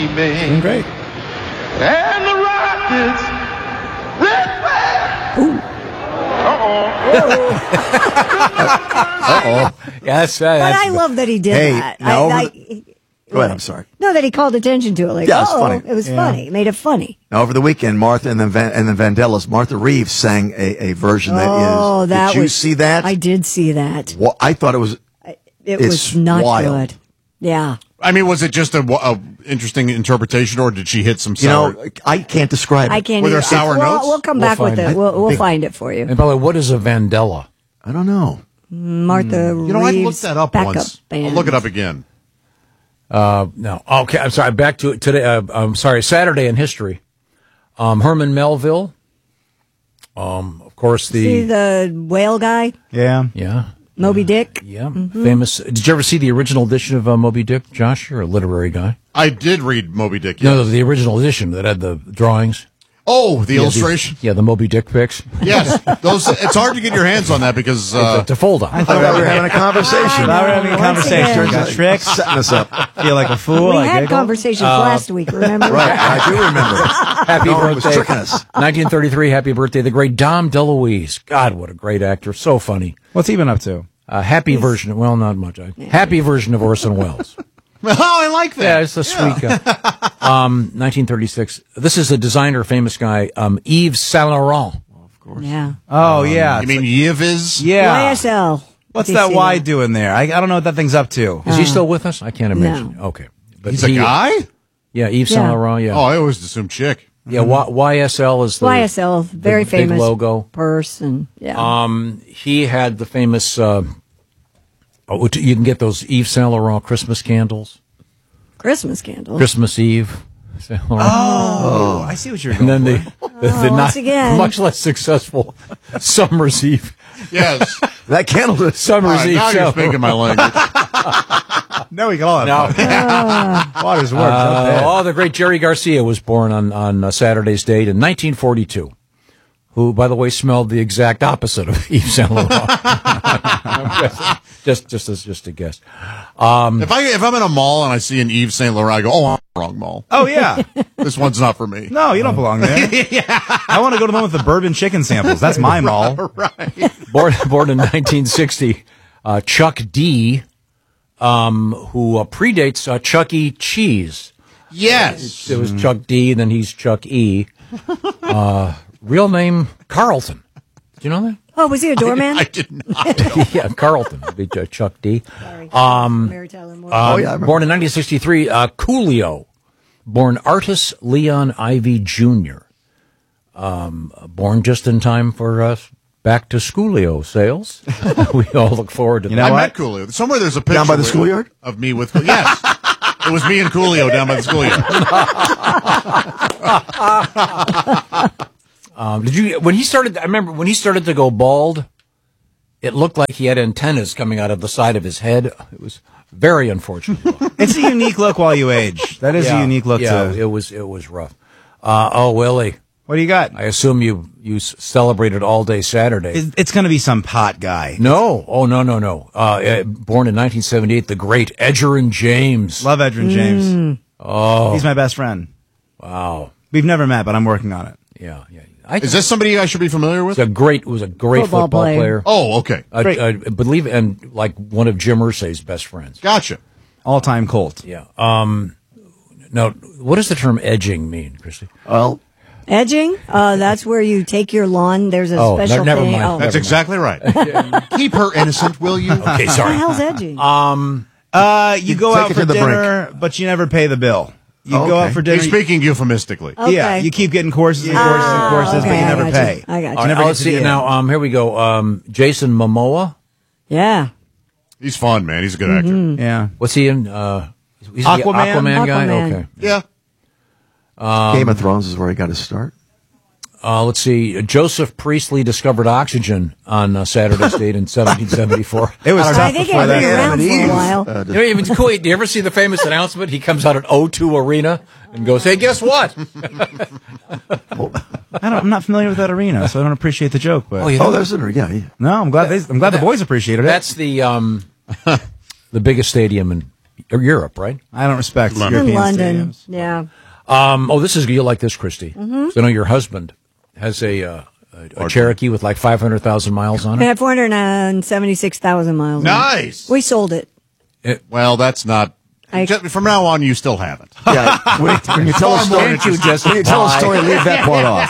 Doing great. And the Rockets, red flag. Yes, But I love that he did that. Go ahead, I'm sorry. No, that he called attention to it. Like, Yeah, it's funny. It was funny. It made it funny. Now, over the weekend, Martha and the Vandellas, Martha Reeves sang a version that is. Did you see that? I did see that. Well, I thought it was. It It's was not wild. good. Yeah. I mean, was it just a interesting interpretation, or did she hit some You sour? know, I can't describe it. I can't Were there either. sour notes? We'll come We'll back with find it. it. We'll find it for you. And by the way, what is a Vandella? I don't know. Martha Reeves. You know, I looked that up backup once. band. I'll look it up again. No. Okay, I'm sorry. Back to it today. I'm sorry. Saturday in history. Herman Melville. Of course, See the whale guy? Yeah. yeah. Moby Dick? Yeah, famous. Did you ever see the original edition of Moby Dick, Josh? You're a literary guy. I did read Moby Dick. No, Yes. the original edition that had the drawings. Oh, the illustration. The Moby Dick pics. Yes, those. It's hard to get your hands on that because To fold on. I thought we were having a conversation. I know. Now we're having a Once conversation. again. Got tricks. Setting us up. Feel like a fool. We I had giggle. conversations last week, remember? Right, I do remember. Happy No, it was birthday. tricking us. 1933, happy birthday, the great Dom DeLuise. God, what a great actor. So funny. What's he been up to? Happy version, well, not much. Happy version of Orson Welles. oh, I like that. Yeah, it's a sweet guy. 1936. This is a designer, famous guy, Yves Saint Laurent. Yeah. Oh, yeah. You mean Yves? Yeah. YSL. What's Did you that see Y doing there? I don't know what that thing's up to. Is he still with us? I can't imagine. No. Okay. But He's a guy? Yeah, Yves Saint Yeah. Laurent, yeah. Oh, I always assumed chick. Yeah, YSL is the YSL, very big famous logo. purse. And, yeah. He had the famous, you can get those Yves Saint Laurent Christmas candles. Christmas candle. Christmas Eve. Saint Laurent. Oh, I see what you're And going then for. the once again. much less successful Summer's Eve. Yes. That candle is. All Summer's right, Eve. now you're Saint speaking Laurent. my language. No, we can all have fun. Water's work. The great Jerry Garcia was born on Saturday's date in 1942. Who, by the way, smelled the exact opposite of Yves Saint Laurent. just a guess. If I'm in a mall and I see an Yves Saint Laurent, I go, "Oh, I'm in the wrong mall. Oh, yeah. This one's not for me." No, you don't belong there. I want to go to the one with the bourbon chicken samples. That's my mall. Born in 1960, Chuck D, who predates Chuck E. Cheese. Yes. It was Chuck D, then he's Chuck E. Real name, Carlton. Do you know that? Oh, was he a doorman? I did not. Yeah, Carlton. Would be Chuck D. Sorry. Mary Tyler Moore. Oh, yeah. I remember. Born in 1963, Coolio. Born Artis Leon Ivy Jr. Born just in time for back to Schoolio sales. We all look forward to that. know I what? met Coolio. Somewhere there's a picture Down by the with- schoolyard? of me with Coolio. Yes. It was me and Coolio down by the schoolyard. When he started, I remember when he started to go bald, it looked like he had antennas coming out of the side of his head. It was very unfortunate. It's a unique look while you age. That is a unique look Yeah, to. it was rough. Willie, What do you got? I assume you celebrated all day Saturday. It's going to be some pot guy. No. Oh, no. Born in 1978, the great Edgerrin James. Love Edrin James. Oh, He's my best friend. wow. We've never met, but I'm working on it. Yeah. Is this somebody I should be familiar with? Was a great Football football player. Oh, okay. I believe, and like one of Jim Irsay's best friends. Gotcha. All-time Colt. Yeah. Now, what does the term edging mean, Christy? Well, Edging? That's where you take your lawn. There's a Oh, special never thing. mind. Oh. That's exactly right. Keep her innocent, will you? Okay, What the sorry. hell's edging? You go take out it for to the dinner, but you never pay the bill. You go Okay. out for dinner. He's speaking euphemistically. Okay. Yeah, you keep getting courses and courses and courses, okay, but you I never got pay. you. I got you. All right, never let's get to see the now. Here we go. Jason Momoa. Yeah. He's fun, man. He's a good actor. Yeah. What's he in? He's the Aquaman? Aquaman guy. Aquaman. Okay. Yeah. Game of Thrones is where he got his start. Let's see. Joseph Priestley discovered oxygen on Saturday's date in 1774. It was I tough think before I've been that. around for a while. You know, even cool. Do you ever see the famous announcement? He comes out at O2 Arena and goes, "Hey, guess what?" I'm not familiar with that arena, so I don't appreciate the joke. But There's an yeah. no, I'm glad the boys appreciated it. That's the biggest stadium in Europe, right? I don't respect London. European In London. stadiums. Yeah. You'll like this, Christy. Mm-hmm. So I know your husband has a Cherokee with like 500,000 miles on I it. have 476,000 miles. Nice. We sold it. Well, that's not. From now on, you still haven't. Yeah, when you tell a story, Can't you just when you tell a buy- story, leave that part off.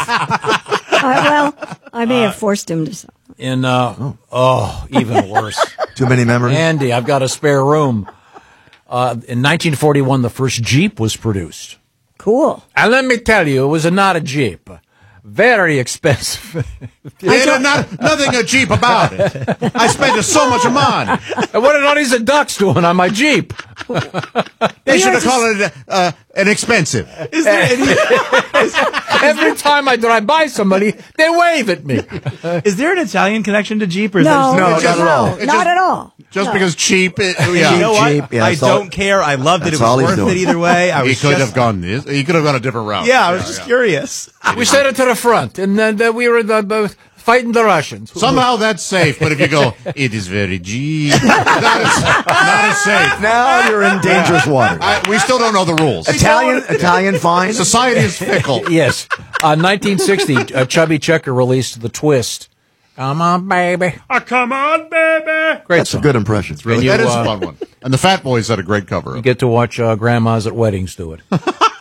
I may have forced him to sell. In even worse. Too many memories. Andy, I've got a spare room. In 1941, the first Jeep was produced. Cool. And let me tell you, it was not a Jeep. Very expensive. Nothing cheap about it. I spent so much money. And what are all these ducks doing on my Jeep? They should have called it an expensive. Is there any? Every time I drive by somebody, they wave at me. Is there an Italian connection to Jeep? Or is No, that just not at all. Not at all. Just because cheap. You know what? Jeep, yeah, I that's all- don't care. I loved it. It that's all was he's worth it doing. either way. I He was could just, have gone this. He could have gone a different route. Yeah, I was just curious. We sent it to the front, and then we were fighting the Russians. Somehow that's safe, but if you go, it is very cheap. Not as safe. Now you're in dangerous water. We still don't know the rules. Italian fine. Society is fickle. Yes. 1960, Chubby Checker released The Twist. Come on, baby. Come on, baby. Great That's a song. good impression. And you, That is a fun one. And the Fat Boys had a great cover. You get to watch grandmas at weddings do it.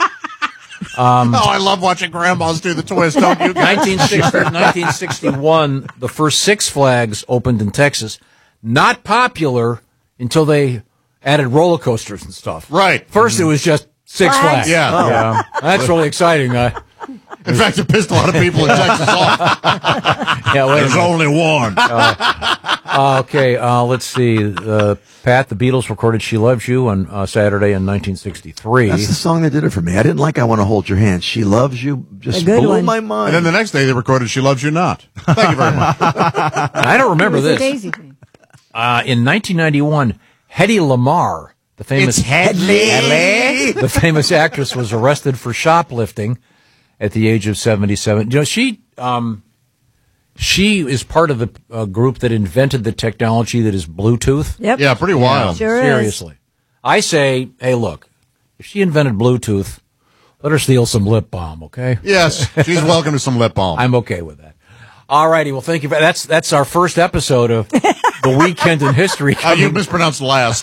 I love watching grandmas do the twist, don't you? 1961, the first Six Flags opened in Texas. Not popular until they added roller coasters and stuff. Right. First, it was just Six Flags. Yeah. Yeah. That's really exciting. In fact, it pissed a lot of people in Texas off. Yeah, wait a There's minute. only one. Okay, let's see. Pat, the Beatles recorded She Loves You on Saturday in 1963. That's the song that did it for me. I didn't like I Want to Hold Your Hand. She Loves You just A good blew one. my And mind. then the next day they recorded She Loves You Not. Thank you very much. I don't remember It was a this. daisy thing. In 1991, Hedy Lamarr, the famous the famous actress, was arrested for shoplifting at the age of 77. You know, she is part of the group that invented the technology that is Bluetooth. Yep. Yeah, pretty wild. Sure is. Seriously. I say, hey, look, if she invented Bluetooth, let her steal some lip balm, okay? Yes, she's welcome to some lip balm. I'm okay with that. All righty. Well, thank you. That's our first episode of The Weekend in History. You mispronounced last.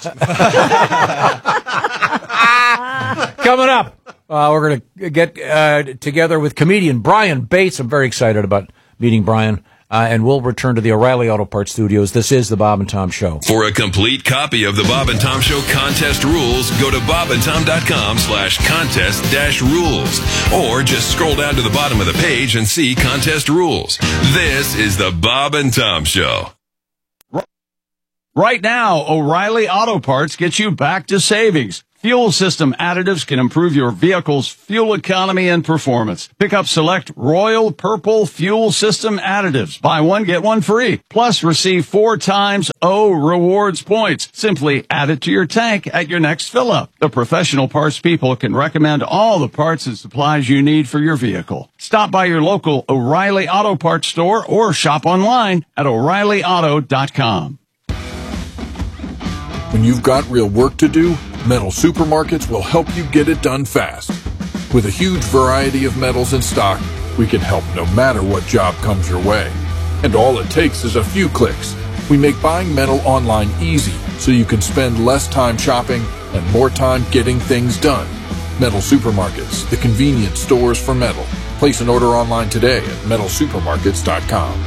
Coming up, we're going to get together with comedian Brian Bates. I'm very excited about meeting Brian. And we'll return to the O'Reilly Auto Parts studios. This is the Bob and Tom Show. For a complete copy of the Bob and Tom Show contest rules, go to bobandtom.com/contest-rules. Or just scroll down to the bottom of the page and see contest rules. This is the Bob and Tom Show. Right now, O'Reilly Auto Parts gets you back to savings. Fuel system additives can improve your vehicle's fuel economy and performance. Pick up select Royal Purple fuel system additives. Buy one, get one free. Plus, receive 4 times O rewards points. Simply add it to your tank at your next fill-up. The professional parts people can recommend all the parts and supplies you need for your vehicle. Stop by your local O'Reilly Auto Parts store or shop online at O'ReillyAuto.com. When you've got real work to do, Metal Supermarkets will help you get it done fast. With a huge variety of metals in stock, we can help no matter what job comes your way. And all it takes is a few clicks. We make buying metal online easy so you can spend less time shopping and more time getting things done. Metal Supermarkets, the convenient stores for metal. Place an order online today at metalsupermarkets.com.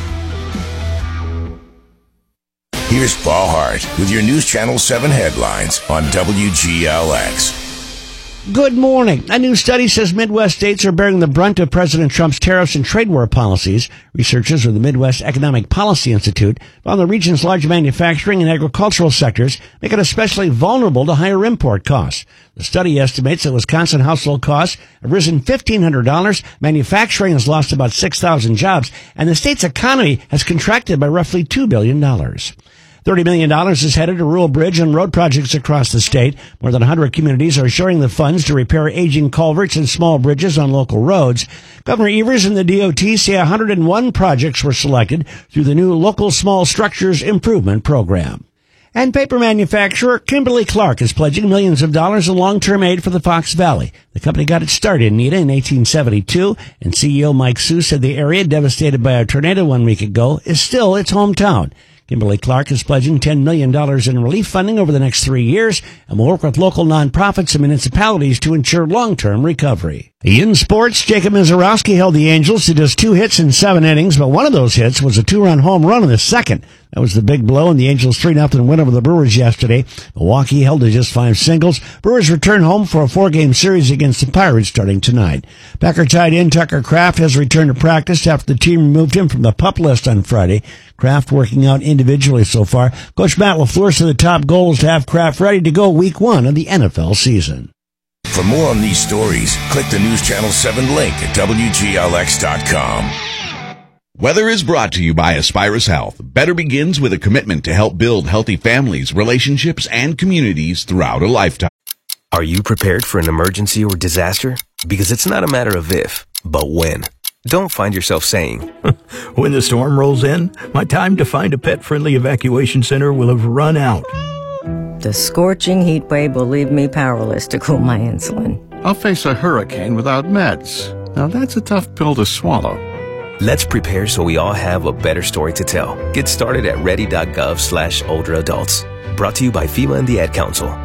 Here's Paul Hart with your News Channel 7 headlines on WGLX. Good morning. A new study says Midwest states are bearing the brunt of President Trump's tariffs and trade war policies. Researchers with the Midwest Economic Policy Institute found the region's large manufacturing and agricultural sectors make it especially vulnerable to higher import costs. The study estimates that Wisconsin household costs have risen $1,500, manufacturing has lost about 6,000 jobs, and the state's economy has contracted by roughly $2 billion. $30 million is headed to rural bridge and road projects across the state. More than 100 communities are sharing the funds to repair aging culverts and small bridges on local roads. Governor Evers and the DOT say 101 projects were selected through the new Local Small Structures Improvement Program. And paper manufacturer Kimberly-Clark is pledging millions of dollars in long-term aid for the Fox Valley. The company got its start in Nita in 1872, and CEO Mike Sue said the area devastated by a tornado 1 week ago is still its hometown. Kimberly-Clark is pledging $10 million in relief funding over the next 3 years and will work with local nonprofits and municipalities to ensure long-term recovery. In sports, Jacob Mizorowski held the Angels to just 2 hits in 7 innings, but one of those hits was a 2-run home run in the second. That was the big blow in the Angels' 3-0 win over the Brewers yesterday. Milwaukee held to just 5 singles. Brewers return home for a 4-game series against the Pirates starting tonight. Packer tight end Tucker Kraft has returned to practice after the team removed him from the PUP list on Friday. Kraft working out individually so far. Coach Matt LaFleur said the top goal is to have Kraft ready to go week 1 of the NFL season. For more on these stories, click the News Channel 7 link at WGLX.com. Weather is brought to you by Aspirus Health. Better begins with a commitment to help build healthy families, relationships, and communities throughout a lifetime. Are you prepared for an emergency or disaster? Because it's not a matter of if, but when. Don't find yourself saying, when the storm rolls in, my time to find a pet-friendly evacuation center will have run out. The scorching heat wave will leave me powerless to cool my insulin. I'll face a hurricane without meds. Now that's a tough pill to swallow. Let's prepare so we all have a better story to tell. Get started at ready.gov/older adults. Brought to you by FEMA and the Ad Council.